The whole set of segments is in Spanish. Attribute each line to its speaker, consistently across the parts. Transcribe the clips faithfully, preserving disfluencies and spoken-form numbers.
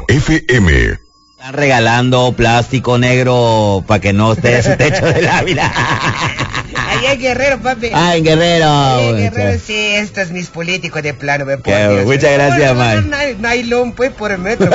Speaker 1: F M.
Speaker 2: Están regalando plástico negro para que no esté su techo de lámina.
Speaker 3: Allá en Guerrero, papi.
Speaker 2: Ah, en Guerrero.
Speaker 3: Allá en Guerrero, sí, estos mis políticos de plano, me por
Speaker 2: Dios, muchas gracias, man.
Speaker 3: Nailón, pues, por el metro.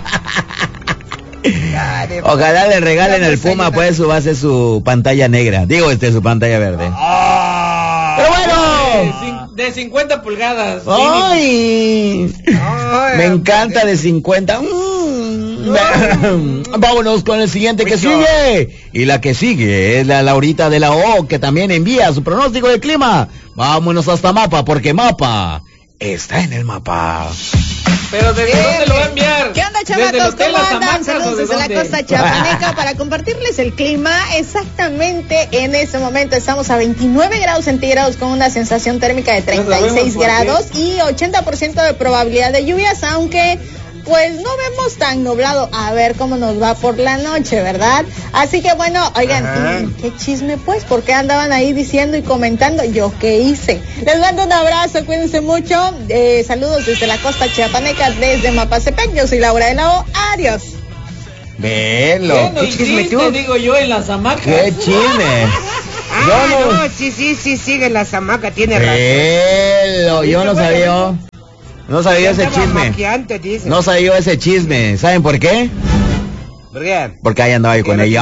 Speaker 2: Ojalá le regalen al Puma, pues, su base, su pantalla negra. Digo, este, su pantalla verde.
Speaker 3: Oh,
Speaker 2: ¡Pero bueno!
Speaker 4: De cincuenta pulgadas.
Speaker 2: ¡Ay! Ay me encanta de cincuenta. Mm. Vámonos con el siguiente que sigue. Y la que sigue es la Laurita de la O, que también envía su pronóstico de clima. Vámonos hasta Mapa, porque Mapa está en el mapa.
Speaker 4: Pero ¿desde
Speaker 3: ¿Qué?
Speaker 4: dónde lo va a enviar?
Speaker 5: ¿Qué onda, chamacos? ¿Cómo andan? Saludos desde la costa chiapaneca para compartirles el clima. Exactamente en este momento estamos a veintinueve grados centígrados con una sensación térmica de treinta y seis grados y ochenta por ciento de probabilidad de lluvias, aunque pues no vemos tan nublado. A ver cómo nos va por la noche, ¿verdad? Así que bueno, oigan, ¿qué chisme pues? ¿Por qué andaban ahí diciendo y comentando? ¿Yo qué hice? Les mando un abrazo, cuídense mucho. Eh, saludos desde la costa chiapaneca, desde Mapastepec. Yo soy Laura de la O. Adiós.
Speaker 2: Velo.
Speaker 4: ¿Qué no hiciste, tú? Digo yo, en las hamacas?
Speaker 2: ¿Qué chisme?
Speaker 3: Ah, yo no... no, sí, sí, sí, sigue la hamaca, tiene razón.
Speaker 2: Velo, yo no sabía... No sabía ese chisme. No sabía ese chisme. ¿Saben por qué?
Speaker 3: ¿Por qué?
Speaker 2: Porque ahí andaba yo con ella.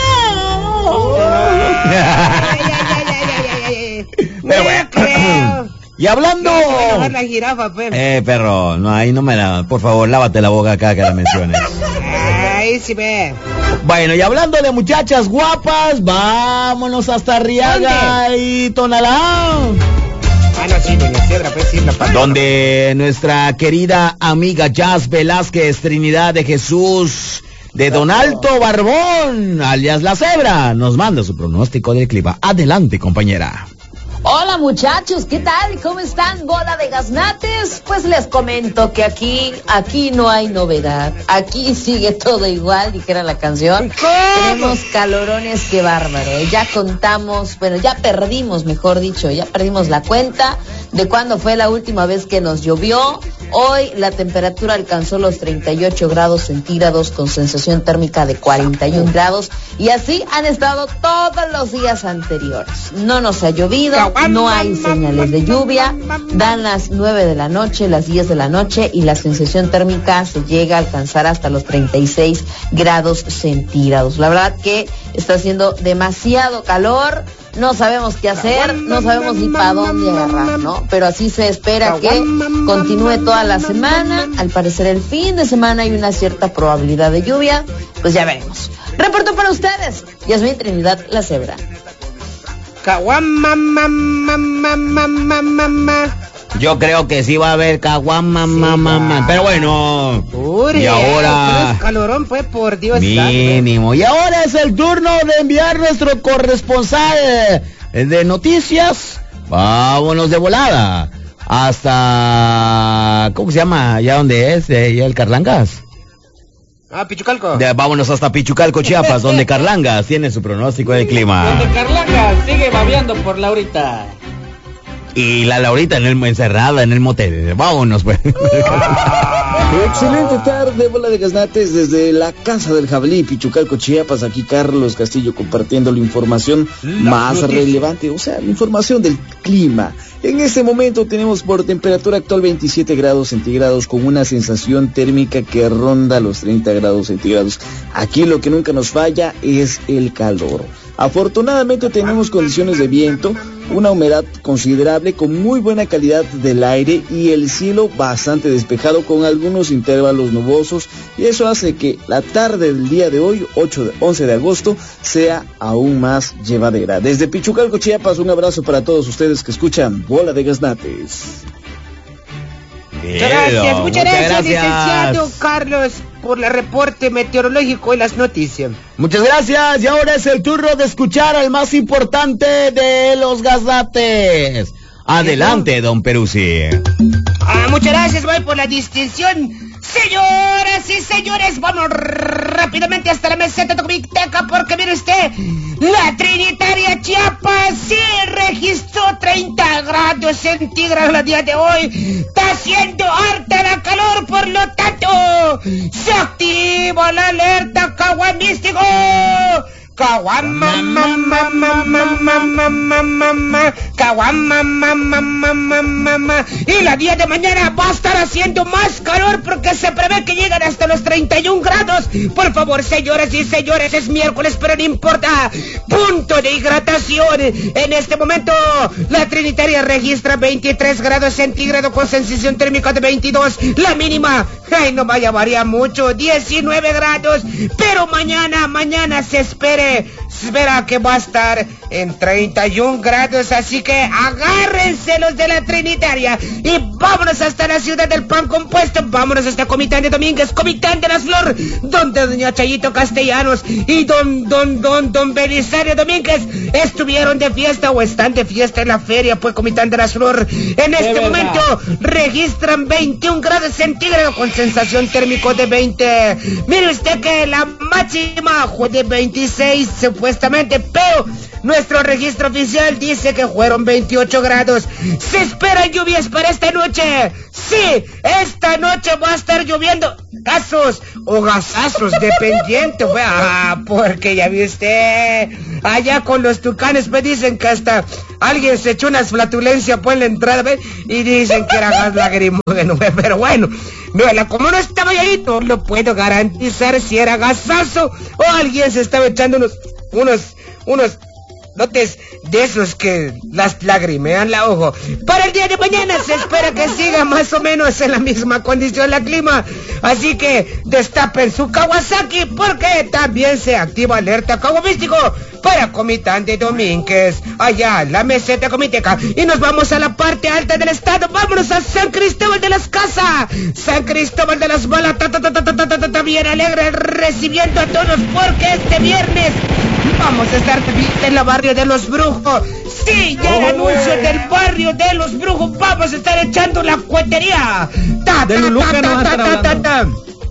Speaker 2: Pero bueno. Y hablando.
Speaker 3: La jirafa, pues.
Speaker 2: Eh, perro, no, ahí no me la. Por favor, lávate la boca acá que la menciones.
Speaker 3: Ahí sí ve.
Speaker 2: Bueno, y hablando de muchachas guapas, vámonos hasta Arriaga y Tonalá.
Speaker 3: Ah, no, sí, doña Cebra, pues sí, la parte.
Speaker 2: Donde nuestra querida amiga Jazz Velázquez Trinidad de Jesús de Don Alto Barbón, alias La Cebra, nos manda su pronóstico del clima. Adelante, compañera.
Speaker 6: Hola muchachos, ¿qué tal? ¿Cómo están? Bola de gaznates. Pues les comento que aquí, aquí no hay novedad. Aquí sigue todo igual, dijera la canción. Tenemos calorones, qué bárbaro. Ya contamos, bueno, ya perdimos, mejor dicho, ya perdimos la cuenta de cuándo fue la última vez que nos llovió. Hoy la temperatura alcanzó los treinta y ocho grados centígrados con sensación térmica de cuarenta y un grados. Y así han estado todos los días anteriores. No nos ha llovido. No hay señales de lluvia, dan las nueve de la noche, las diez de la noche y la sensación térmica se llega a alcanzar hasta los treinta y seis grados centígrados. La verdad que está haciendo demasiado calor, no sabemos qué hacer, no sabemos ni para dónde agarrar, ¿no? Pero así se espera que continúe toda la semana, al parecer el fin de semana hay una cierta probabilidad de lluvia, pues ya veremos. Reporto para ustedes, Yasmín Trinidad, La Cebra.
Speaker 2: Yo creo que sí va a haber caguam, mamá, mamá. Pero bueno.
Speaker 3: Uri,
Speaker 2: y ahora.
Speaker 3: Es calorón, pues, por Dios.
Speaker 2: Mínimo. Y ahora es el turno de enviar nuestro corresponsal de noticias. Vámonos de volada. Hasta. ¿Cómo se llama? ¿Ya dónde es? ¿Ya el Carlangas?
Speaker 3: Ah, Pichucalco.
Speaker 2: De, vámonos hasta Pichucalco, Chiapas, donde Carlangas tiene su pronóstico de clima.
Speaker 4: Donde Carlangas sigue babeando por Laurita.
Speaker 2: Y la Laurita en el, encerrada en el motel. Vámonos, pues.
Speaker 7: Excelente tarde, bola de gaznates, desde la casa del jabalí, Pichucalco, Chiapas. Aquí Carlos Castillo compartiendo la información la más noticia. relevante, o sea, la información del clima. En este momento tenemos por temperatura actual veintisiete grados centígrados con una sensación térmica que ronda los treinta grados centígrados. Aquí lo que nunca nos falla es el calor. Afortunadamente tenemos condiciones de viento, una humedad considerable con muy buena calidad del aire y el cielo bastante despejado con algunos intervalos nubosos, y eso hace que la tarde del día de hoy, once de agosto, sea aún más llevadera. Desde Pichucalco, Chiapas, un abrazo para todos ustedes que escuchan Bola de Gaznates.
Speaker 3: Muchas gracias, muchas gracias, licenciado Carlos, por el reporte meteorológico y las noticias.
Speaker 2: Muchas gracias, y ahora es el turno de escuchar al más importante de los gaznates. Adelante, don Peruzzi.
Speaker 3: Ah, muchas gracias, voy por la distinción. Señoras y señores, vamos rápidamente hasta la meseta de Comiteca, porque mire usted, la Trinitaria Chiapas sí registró treinta grados centígrados el día de hoy. Está haciendo harta la calor, por lo tanto, se activa la alerta caguamístico. Caguam, mamá, mamá, mamá, mamá, mamá, caguam, mamá, mamá, mamá, mamá. Y la día de mañana va a estar haciendo más calor porque se prevé que llegan hasta los treinta y un grados. Por favor, señoras y señores, es miércoles, pero no importa. Punto de hidratación. En este momento, la Trinitaria registra veintitrés grados centígrados con sensación térmica de veintidós. La mínima, ay, no vaya a variar mucho, diecinueve grados. Pero mañana, mañana se espere. Espera que va a estar en treinta y un grados, así que agárrense los de la Trinitaria y vámonos hasta la ciudad del pan compuesto, vámonos hasta Comitán de Domínguez, Comitán de las Flor, donde doña Chayito Castellanos y don, don, don, don Belisario Domínguez estuvieron de fiesta o están de fiesta en la feria, pues Comitán de las Flor. En este momento registran veintiún grados centígrados con sensación térmica de veinte. Mire usted que la máxima fue de veintiséis supuestamente, pero nuestro registro oficial dice que fueron veintiocho grados. Se esperan lluvias para esta noche. Sí, esta noche va a estar lloviendo casos o gasazos, dependiente, ah, porque ya vi usted, allá con los tucanes, pues dicen que hasta alguien se echó una flatulencia por la entrada, ¿ves? Y dicen que era gas lagrimógeno, pero bueno, no, como no estaba ahí, no lo puedo garantizar si era gasazo o alguien se estaba echando unos, unos, unos notes de esos que las lagrimean la ojo. Para el día de mañana se espera que siga más o menos en la misma condición la clima, así que destapen su Kawasaki porque también se activa alerta caguamístico para Comitán de Domínguez, allá la meseta comiteca. Y nos vamos a la parte alta del estado, vámonos a San Cristóbal de las Casas, San Cristóbal de las Balas, ta, ta, ta, ta, ta, ta, ta, ta, bien alegre recibiendo a todos porque este viernes vamos a estar en la barrio de los Brujos. Sí, ya el oh, anuncio eh. del barrio de los Brujos, vamos a estar echando la cuetería. Ta, ta, ta, ta, ta, ta, ta, ta.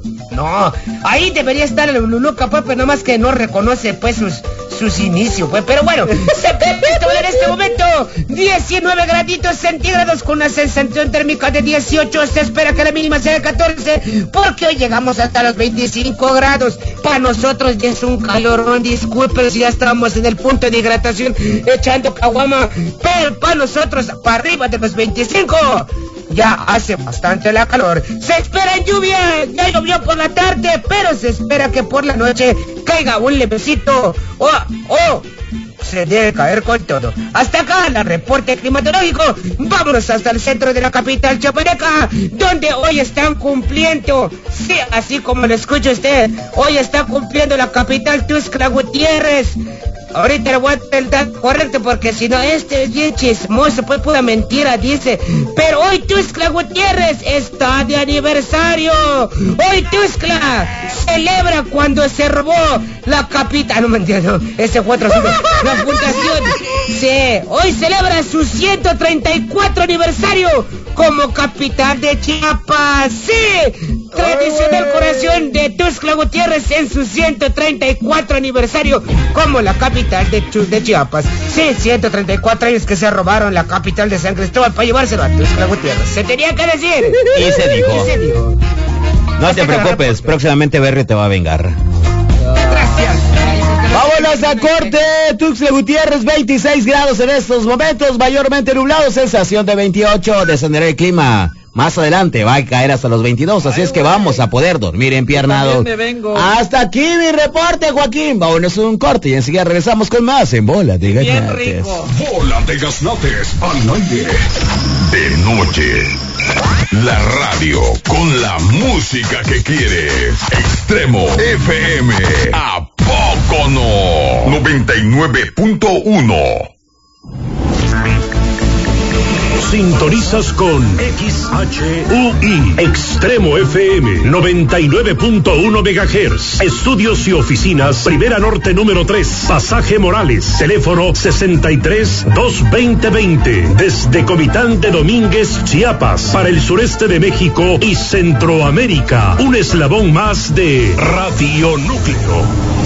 Speaker 3: No, ahí debería estar el Luluca, pues, pero nomás que no reconoce, pues, sus, sus inicios, pues. Pero bueno, San Cristóbal en este momento, diecinueve graditos centígrados con una sensación térmica de dieciocho. Se espera que la mínima sea de catorce, porque hoy llegamos hasta los veinticinco grados. Para nosotros ya es un calorón, disculpen si ya estamos en el punto de hidratación echando caguama, pero para nosotros, para arriba de los veinticinco, ya hace bastante la calor. Se espera lluvia, ya llovió por la tarde, pero se espera que por la noche caiga un levecito o, o se debe caer con todo. Hasta acá el reporte climatológico. Vámonos hasta el centro de la capital chiapaneca, donde hoy están cumpliendo, sí, así como lo escucha usted, hoy está cumpliendo la capital Tuxtla Gutiérrez. Ahorita le voy a dar el dato correcto porque si no, este es bien chismoso, pues pura mentira, dice. Pero hoy Tuxtla Gutiérrez está de aniversario. Hoy Tuxtla celebra cuando se robó la capital. No me entiendo, ese fue otro asunto. La fundación. Sí, hoy celebra su ciento treinta y cuatro aniversario como capital de Chiapas. Sí, tradicional corazón de Tuxtla Gutiérrez en su ciento treinta y cuatro aniversario como la capital de, de Chiapas. Sí, ciento treinta y cuatro años que se robaron la capital de San Cristóbal para llevárselo a Tuxtla Gutiérrez. Se tenía que decir.
Speaker 2: Y se dijo.
Speaker 3: Y se dijo.
Speaker 2: No te preocupes, próximamente Berry te va a vengar.
Speaker 3: Gracias.
Speaker 2: Vámonos a corte. Tuxtla Gutiérrez, veintiséis grados en estos momentos, mayormente nublado, sensación de veintiocho, descenderá el clima. Más adelante va a caer hasta los veintidós, así Ay, es que vamos a poder dormir empiernados. Hasta aquí mi reporte, Joaquín. Vámonos a un corte y enseguida regresamos con más en Bola de Gaznates.
Speaker 1: Bola de Gaznates al aire. De noche. La radio con la música que quiere. Extremo F M. ¿A poco no? noventa y nueve punto uno.
Speaker 8: Sintonizas con X H U I Extremo F M noventa y nueve punto uno megahertz. Estudios y oficinas Primera Norte número tres, Pasaje Morales. Teléfono sesenta y tres, dos veinte, veinte. Desde Comitán de Domínguez, Chiapas, para el sureste de México y Centroamérica. Un eslabón más de Radio Núcleo.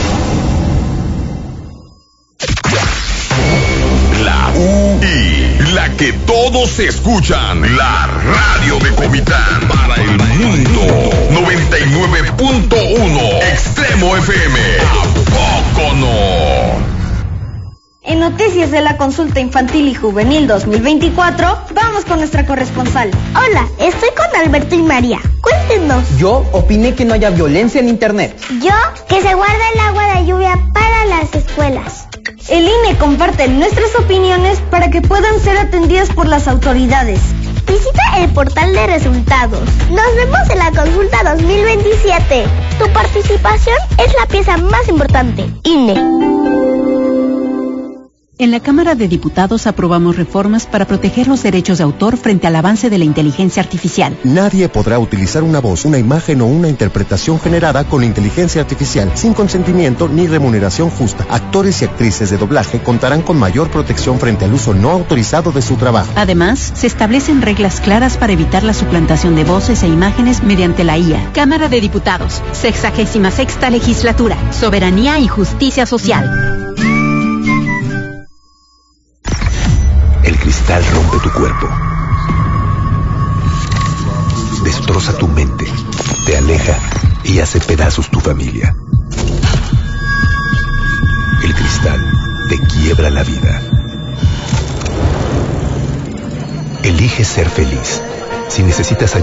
Speaker 1: La U I, la que todos escuchan, la radio de Comitán para el mundo. noventa y nueve punto uno. Extremo F M. ¿A poco no?
Speaker 9: En noticias de la consulta infantil y juvenil dos mil veinticuatro, vamos con nuestra corresponsal.
Speaker 10: Hola, estoy con Alberto y María. Cuéntenos.
Speaker 11: Yo opiné que no haya violencia en internet.
Speaker 10: Yo, que se guarda el agua de lluvia para las escuelas.
Speaker 9: El I N E comparte nuestras opiniones para que puedan ser atendidas por las autoridades.
Speaker 10: Visita el portal de resultados. Nos vemos en la consulta dos mil veintisiete. Tu participación es la pieza más importante. I N E.
Speaker 12: En la Cámara de Diputados aprobamos reformas para proteger los derechos de autor frente al avance de la inteligencia artificial.
Speaker 13: Nadie podrá utilizar una voz, una imagen o una interpretación generada con inteligencia artificial sin consentimiento ni remuneración justa. Actores y actrices de doblaje contarán con mayor protección frente al uso no autorizado de su trabajo.
Speaker 12: Además, se establecen reglas claras para evitar la suplantación de voces e imágenes mediante la I A. Cámara de Diputados, sexagésima sexta legislatura, soberanía y justicia social.
Speaker 14: El cristal rompe tu cuerpo, destroza tu mente, te aleja y hace pedazos tu familia. El cristal te quiebra la vida. Elige ser feliz. Si necesitas ayuda,